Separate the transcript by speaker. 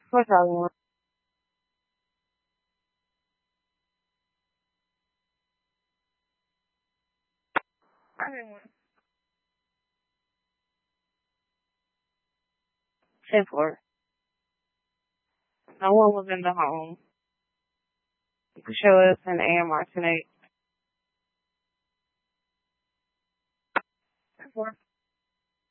Speaker 1: What's all you want? I didn't want 10 floor. No one was in the home. You can show us in the AMR tonight. 10 floor.